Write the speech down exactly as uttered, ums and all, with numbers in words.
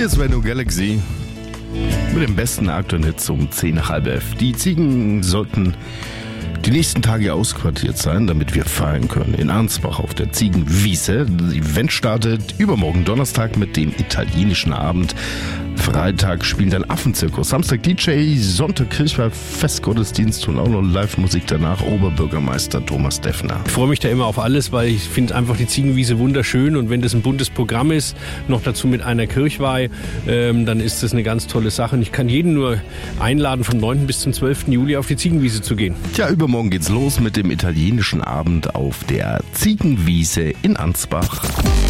Hier ist Venue Galaxy mit dem besten aktuellen Hits um zehn nach halb elf. Die Ziegen sollten die nächsten Tage ausquartiert sein, damit wir feiern können. In Ansbach auf der Ziegenwiese. Das Event startet übermorgen Donnerstag mit dem italienischen Abend. Freitag spielt ein Affenzirkus. Samstag D J, Sonntag Kirchweih, Festgottesdienst und auch noch Live-Musik danach. Oberbürgermeister Thomas Deffner. Ich freue mich da immer auf alles, weil ich finde einfach die Ziegenwiese wunderschön. Und wenn das ein buntes Programm ist, noch dazu mit einer Kirchweih, ähm, dann ist das eine ganz tolle Sache. Und ich kann jeden nur einladen, vom neunten bis zum zwölften Juli auf die Ziegenwiese zu gehen. Tja, übermorgen geht's los mit dem italienischen Abend auf der Ziegenwiese in Ansbach.